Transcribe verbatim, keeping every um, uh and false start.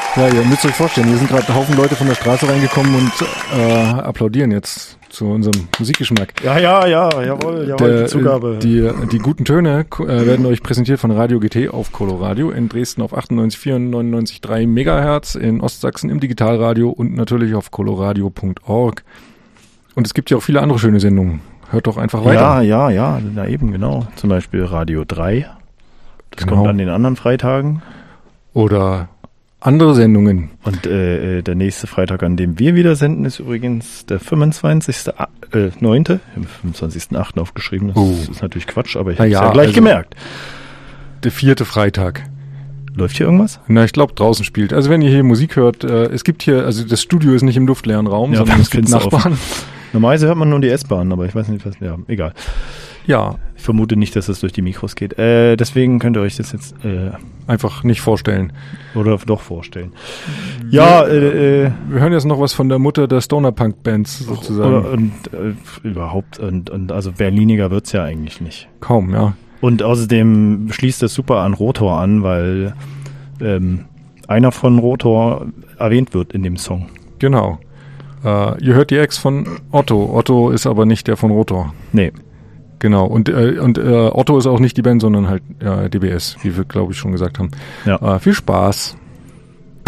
Ja, ihr müsst euch vorstellen, hier sind gerade ein Haufen Leute von der Straße reingekommen und äh, applaudieren jetzt zu unserem Musikgeschmack. Ja, ja, ja, jawohl, jawohl, der, die Zugabe. Die, die guten Töne äh, werden euch präsentiert von Radio G T auf Coloradio, in Dresden auf achtundneunzig Komma vier und neunundneunzig Komma drei Megahertz, in Ostsachsen im Digitalradio und natürlich auf coloradio punkt org. Und es gibt ja auch viele andere schöne Sendungen. Hört doch einfach weiter. Ja, ja, ja, na eben, genau. Zum Beispiel Radio drei. Das Genau. kommt an den anderen Freitagen. Oder andere Sendungen. Und äh, der nächste Freitag, an dem wir wieder senden, ist übrigens der fünfundzwanzigste neunte Im fünfundzwanzigsten achten aufgeschrieben. Das Oh. ist natürlich Quatsch, aber ich Na habe es ja, ja gleich also- gemerkt. Der vierte Freitag. Läuft hier irgendwas? Na, ich glaube, draußen spielt. Also wenn ihr hier Musik hört, äh, es gibt hier, also das Studio ist nicht im luftleeren Raum, Ja, sondern es gibt Fenster Nachbarn. Normalerweise hört man nur die S-Bahn, aber ich weiß nicht, was. Ja, egal. Ja, Ich vermute nicht, dass es durch die Mikros geht. Äh, deswegen könnt ihr euch das jetzt äh, einfach nicht vorstellen. oder doch vorstellen. Ja, äh, äh, Wir hören jetzt noch was von der Mutter der Stoner-Punk-Bands sozusagen. oder, und äh, überhaupt und, und also Berliniger wird's ja eigentlich nicht. Kaum, ja. Und außerdem schließt das super an Rotor an, weil ähm, einer von Rotor erwähnt wird in dem Song. Genau. Äh, ihr hört die Ex von Otto. Otto ist aber nicht der von Rotor. Nee. Genau. Und, äh, und äh, Otto ist auch nicht die Band, sondern halt äh, D B S, wie wir, glaube ich, schon gesagt haben. Ja. Äh, viel Spaß.